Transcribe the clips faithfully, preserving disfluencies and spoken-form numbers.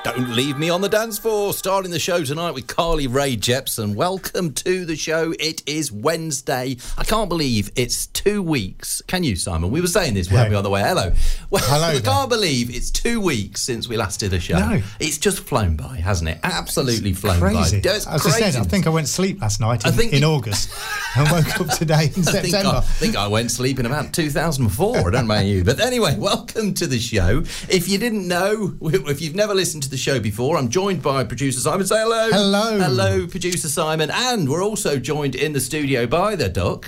Don't Leave Me on the Dance Floor, starting the show tonight with Carly Rae Jepsen. Welcome to the show. It is Wednesday. I can't believe it's two weeks. Can you, Simon? We were saying this, weren't we, on the way? Hello. Well, Hello. I can't believe it's two weeks since we last did a show. No. It's just flown by, hasn't it? Absolutely it's flown crazy. by. It's As crazy. I said, I think I went to sleep last night in, I think in you... August and woke up today in I think September. I, think I went sleeping about two thousand four. I don't know about you. But anyway, welcome to the show. If you didn't know, if you've never listened to the show before, I'm joined by producer Simon. Say hello. Hello. Hello, producer Simon. And we're also joined in the studio by the Duck.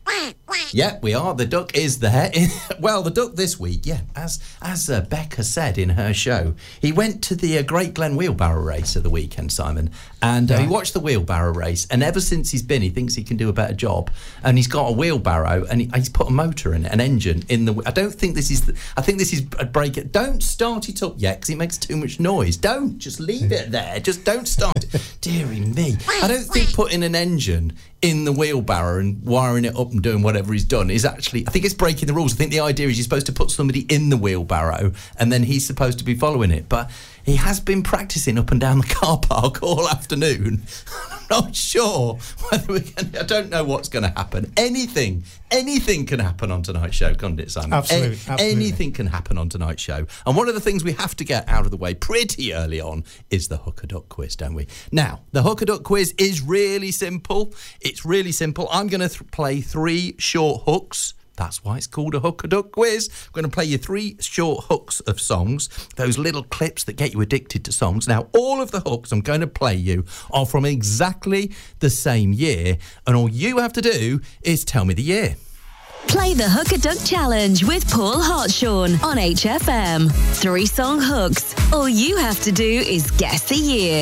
Yeah, we are. The Duck is there. Well, the Duck this week, yeah, as as uh, Becca said in her show, he went to the uh, Great Glen Wheelbarrow Race at the weekend, Simon, and uh, yeah. he watched the wheelbarrow race, and ever since he's been, he thinks he can do a better job, and he's got a wheelbarrow, and he, he's put a motor in it, an engine in the... I don't think this is... The, I think this is a break... It. Don't start it up yet, because it makes too much noise. Don't. Just leave it there. Just don't start it. Deary me. I don't think putting an engine in the wheelbarrow and wiring it up and doing whatever he's done is actually... I think it's breaking the rules. I think the idea is you're supposed to put somebody in the wheelbarrow and then he's supposed to be following it. But he has been practising up and down the car park all afternoon. I'm not sure whether we can... I don't know what's going to happen. Anything, anything can happen on tonight's show, can't it, Simon? Absolutely, A- absolutely. Anything can happen on tonight's show. And one of the things we have to get out of the way pretty early on is the Hooker Duck quiz, don't we? Now, the Hooker Duck quiz is really simple. It's really simple. I'm going to th- play three short hooks. That's why it's called a Hooker Duck quiz. I'm going to play you three short hooks of songs, those little clips that get you addicted to songs. Now, all of the hooks I'm going to play you are from exactly the same year, and all you have to do is tell me the year. Play the Hooker Duck Challenge with Paul Hartshorn on H F M. Three song hooks. All you have to do is guess the year.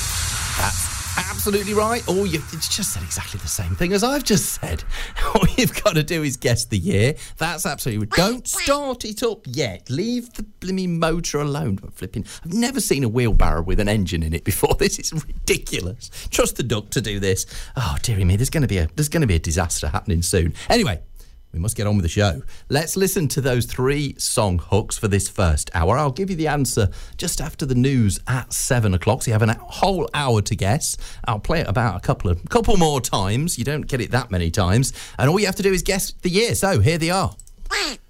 That's absolutely right. All you it's just said exactly the same thing as I've just said. All you've got to do is guess the year. That's absolutely... Don't start it up yet. Leave the blimmin' motor alone. Flipping... I've never seen a wheelbarrow with an engine in it before. This is ridiculous. Trust the Duck to do this. Oh, dearie me, there's going to be a there's going to be a disaster happening soon. Anyway, we must get on with the show. Let's listen to those three song hooks for this first hour. I'll give you the answer just after the news at seven o'clock. So you have a whole hour to guess. I'll play it about a couple of couple more times. You don't get it that many times. And all you have to do is guess the year. So here they are.